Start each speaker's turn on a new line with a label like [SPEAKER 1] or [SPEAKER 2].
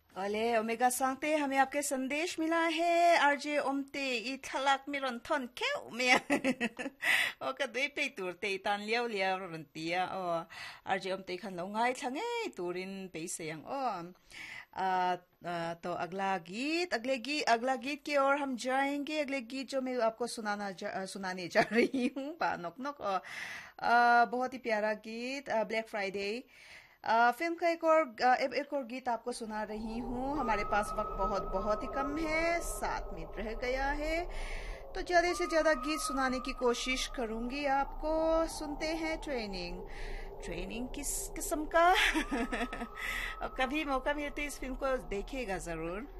[SPEAKER 1] ओले ओमेगा सांगते हमें आपके संदेश मिला है आरजे ओमते इथलाक मिरन थन के उमे ओ कदे पे तुरते तान लियाव लियाव रंतिया ओ आरजे ओमते खन लोंगाई थंगे तुरिन पे सेयंग ओ तो अगला गीत की ओर हम जाएंगे। अगले गीत जो मैं आपको सुनाने जा रही हूँ नॉक नॉक बहुत ही प्यारा गीत ब्लैक फ्राइडे फिल्म का एक और गीत आपको सुना रही हूँ। हमारे पास वक्त बहुत बहुत ही कम है, 7 मिनट रह गया है, तो ज्यादा से ज्यादा गीत सुनाने की कोशिश करूंगी आपको। सुनते हैं ट्रेनिंग। ट्रेनिंग किस किस्म का अब कभी मौका मिलते इस फिल्म को देखिएगा जरूर।